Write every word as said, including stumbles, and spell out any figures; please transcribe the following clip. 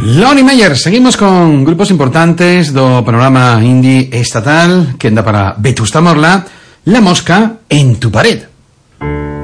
Lonnie Meyer, seguimos con grupos importantes do panorama indie estatal que anda para Vetusta Morla, La Mosca en tu pared.